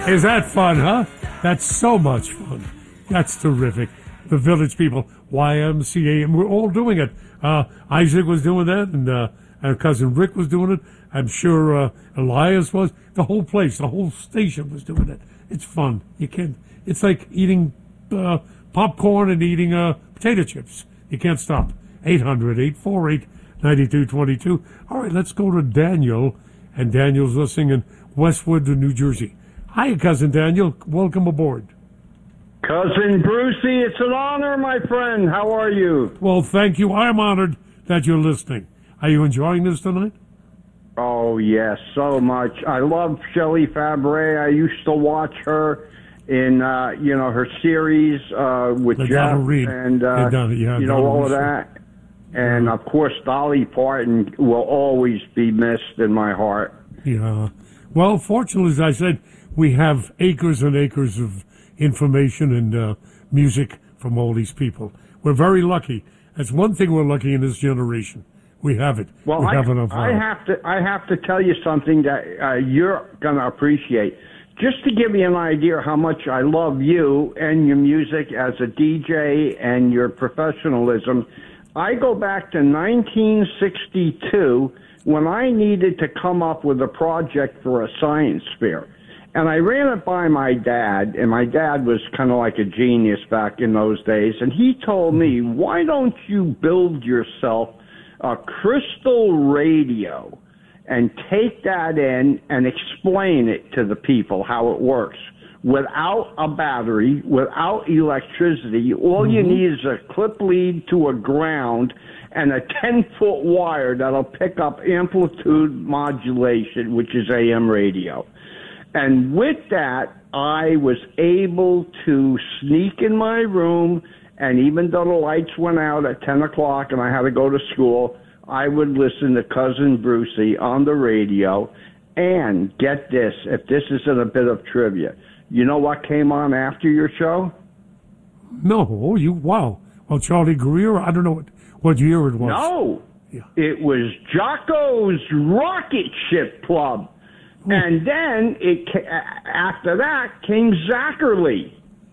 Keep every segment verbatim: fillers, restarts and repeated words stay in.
Is that fun, huh? That's so much fun. That's terrific. The Village People, Y M C A, and we're all doing it. Uh, Isaac was doing that, and uh, our cousin Rick was doing it. I'm sure uh, Elias was. The whole place, the whole station was doing it. It's fun. You can't. It's like eating uh, popcorn and eating uh, potato chips. You can't stop. eight hundred, eight four eight, nine two two two. All right, let's go to Daniel, and Daniel's listening in Westwood, New Jersey. Hi, cousin Daniel. Welcome aboard. Cousin Brucey, it's an honor, my friend. How are you? Well, thank you. I'm honored that you're listening. Are you enjoying this tonight? Oh, yes, so much. I love Shelley Fabre. I used to watch her in, uh, you know, her series uh, with They Jeff read. and, uh, done it. Yeah, you know, all of that. And, of course, Dolly Parton will always be missed in my heart. Yeah. Well, fortunately, as I said, we have acres and acres of information and uh, music from all these people. We're very lucky. That's one thing we're lucky in this generation. We have it. Well, we I, have enough. I have to. I have to tell you something that uh, you're going to appreciate. Just to give you an idea how much I love you and your music as a D J and your professionalism, I go back to nineteen sixty-two when I needed to come up with a project for a science fair. And I ran it by my dad, and my dad was kind of like a genius back in those days, and he told me, why don't you build yourself a crystal radio and take that in and explain it to the people how it works without a battery, without electricity. All mm-hmm. you need is a clip lead to a ground and a ten-foot wire that'll pick up amplitude modulation, which is A M radio. And with that, I was able to sneak in my room, and even though the lights went out at ten o'clock and I had to go to school, I would listen to Cousin Brucey on the radio. And get this, if this isn't a bit of trivia, you know what came on after your show? No, you, wow. Well, Charlie Greer, I don't know what, what year it was. No, yeah. It was Jocko's Rocket Ship Club. Oh. And then, it after that, came Zachary.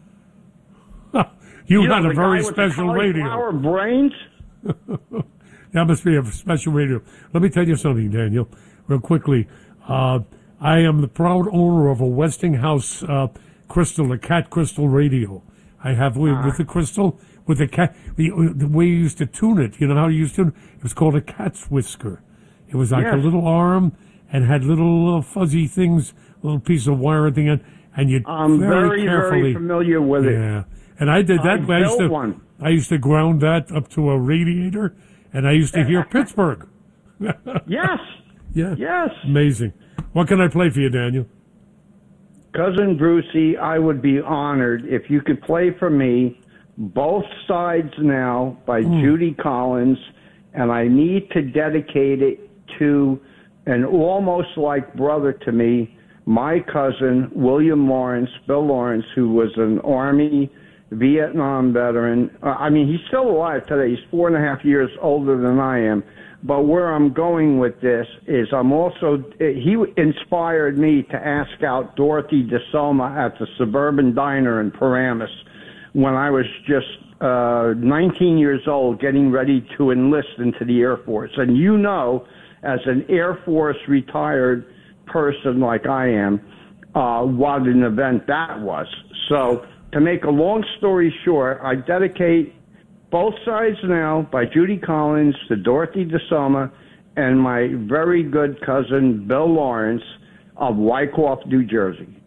you, you had know, a very special radio. Brains? That must be a special radio. Let me tell you something, Daniel, real quickly. Uh, I am the proud owner of a Westinghouse uh, crystal, a cat crystal radio. I have with, uh-huh. with the crystal, with the cat, the, the way you used to tune it. You know how you used to tune it? It was called a cat's whisker. It was like yes. a little arm and had little uh, fuzzy things, a little piece of wire thing, and, and you I'm very, very, carefully. very familiar with yeah. it. Yeah, and I did that. I, I built used to, one. I used to ground that up to a radiator, and I used to hear Pittsburgh. Yes. Yeah. Yes. Amazing. What can I play for you, Daniel? Cousin Brucey, I would be honored if you could play for me Both Sides Now by mm. Judy Collins, and I need to dedicate it to an almost like brother to me, my cousin, William Lawrence, Bill Lawrence, who was an Army Vietnam veteran. Uh, I mean, he's still alive today. He's four and a half years older than I am. But where I'm going with this is I'm also, he inspired me to ask out Dorothy DeSoma at the Suburban Diner in Paramus when I was just uh, nineteen years old, getting ready to enlist into the Air Force. And you know, as an Air Force retired person like I am, uh, what an event that was. So to make a long story short, I dedicate Both Sides Now by Judy Collins to Dorothy DeSoma and my very good cousin Bill Lawrence of Wyckoff, New Jersey.